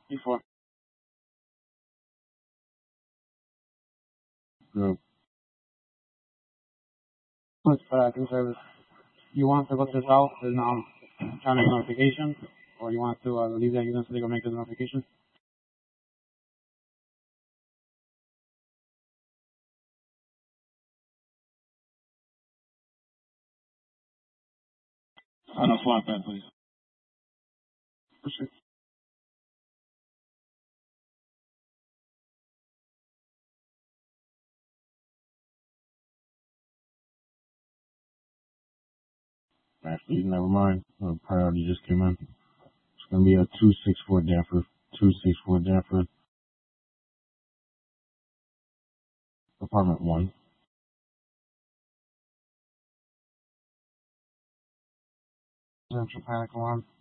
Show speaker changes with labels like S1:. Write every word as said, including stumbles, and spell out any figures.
S1: Before. Group. What's for acting service? You want to go to his house and um try to make a notification, or you want to uh, leave that unit so they can make the notification? On a swap pad, please. For sure. Actually, never mind. The priority just came in. It's gonna be a two six four Danforth. Two six four Danforth. Apartment one. Central panic alarm.